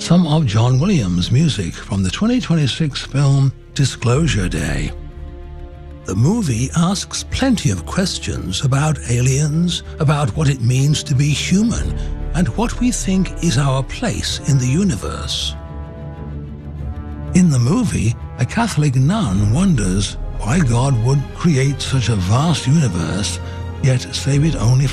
some of John Williams' music from the 2026 film Disclosure Day. The movie asks plenty of questions about aliens, about what it means to be human, and what we think is our place in the universe. In the movie, a Catholic nun wonders why God would create such a vast universe, yet save it only